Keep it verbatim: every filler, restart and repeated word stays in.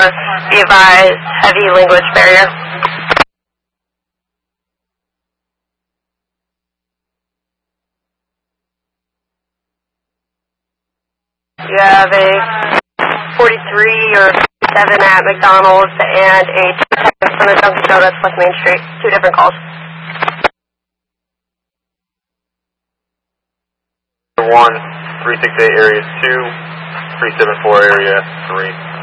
be advised, heavy language barrier. You have a forty-three or seven at McDonald's and a two from the Dunkin' Donuts West Main Street. Two different calls. one, three six eight area two, three seven four area three.